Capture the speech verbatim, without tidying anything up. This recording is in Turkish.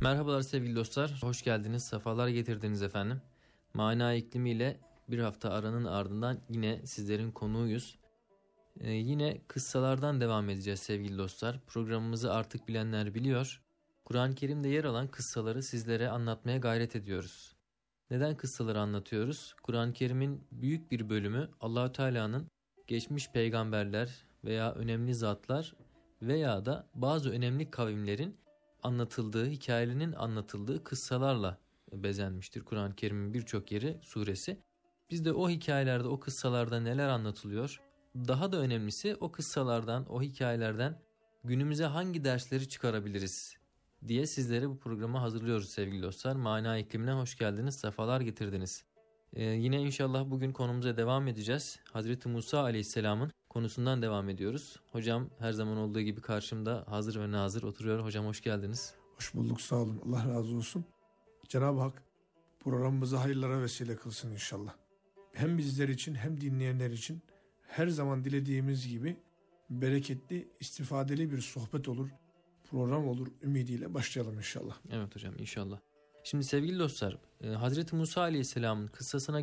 Merhabalar sevgili dostlar, hoş geldiniz, sefalar getirdiniz efendim. Mana iklimiyle bir hafta aranın ardından yine sizlerin konuğuyuz. Ee, yine kıssalardan devam edeceğiz sevgili dostlar. Programımızı artık bilenler biliyor. Kur'an-ı Kerim'de yer alan kıssaları sizlere anlatmaya gayret ediyoruz. Neden kıssaları anlatıyoruz? Kur'an-ı Kerim'in büyük bir bölümü Allah-u Teala'nın geçmiş peygamberler veya önemli zatlar veya da bazı önemli kavimlerin anlatıldığı, hikayelerinin anlatıldığı kıssalarla bezenmiştir. Kur'an-ı Kerim'in birçok yeri, suresi. Biz de o hikayelerde, o kıssalarda neler anlatılıyor? Daha da önemlisi o kıssalardan, o hikayelerden günümüze hangi dersleri çıkarabiliriz diye sizlere bu programı hazırlıyoruz sevgili dostlar. Mana iklimine hoş geldiniz, sefalar getirdiniz. Ee, yine inşallah bugün konumuza devam edeceğiz. Hazreti Musa Aleyhisselam'ın konusundan devam ediyoruz. Hocam her zaman olduğu gibi karşımda hazır ve nazır oturuyor. Hocam hoş geldiniz. Hoş bulduk, sağ olun. Allah razı olsun. Cenab-ı Hak programımızı hayırlara vesile kılsın inşallah. Hem bizler için hem dinleyenler için her zaman dilediğimiz gibi bereketli, istifadeli bir sohbet olur, program olur ümidiyle başlayalım inşallah. Evet hocam, inşallah. Şimdi sevgili dostlar, Hazreti Musa Aleyhisselam'ın kıssasına